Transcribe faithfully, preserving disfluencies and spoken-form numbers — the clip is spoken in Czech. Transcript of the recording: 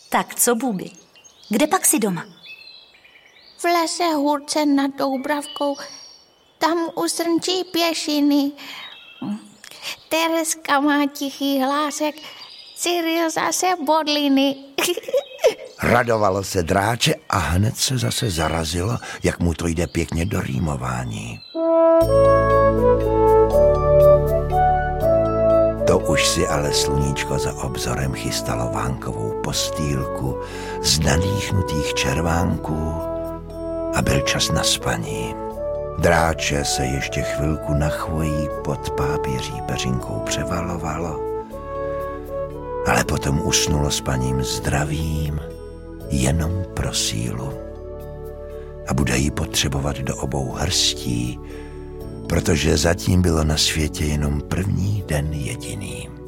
Tak co, Bubi? Kde pak jsi doma? V lese hůrce nad Doubravkou, tam u srnčí pěšiny. Tereska má tichý hlásek, Cyril zase bodliny. Radovalo se Dráče a hned se zase zarazilo, jak mu to jde pěkně do rýmování. To už si ale sluníčko za obzorem chystalo vánkovou postýlku z nadýchnutých červánků a byl čas na spaní. Dráče se ještě chvilku na chvojí pod pápěří peřinkou převalovalo, ale potom usnulo spaním zdravým jenom pro sílu. A bude ji potřebovat do obou hrstí, protože zatím bylo na světě jenom první den jediný.